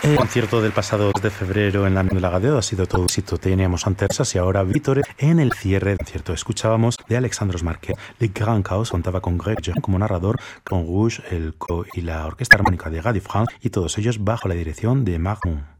El concierto del pasado 2 de febrero en la de la Gadeo ha sido todo éxito. Teníamos Antersas y ahora Vítores en el cierre del concierto. Escuchábamos de Alexandros Marquet. Le Grand Chaos contaba con Greg Jean como narrador, con Rouge, el co y la orquesta armónica de Gadi France y todos ellos bajo la dirección de Marmont.